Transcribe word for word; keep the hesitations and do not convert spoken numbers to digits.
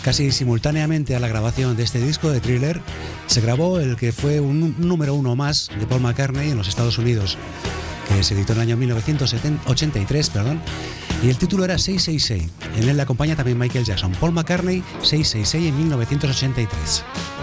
Casi simultáneamente a la grabación de este disco de Thriller, se grabó el que fue un número uno más de Paul McCartney en los Estados Unidos, que se editó en el año mil novecientos ochenta y tres, perdón, y el título era seis seis seis. En él le acompaña también Michael Jackson. Paul McCartney, seis seis seis en mil novecientos ochenta y tres.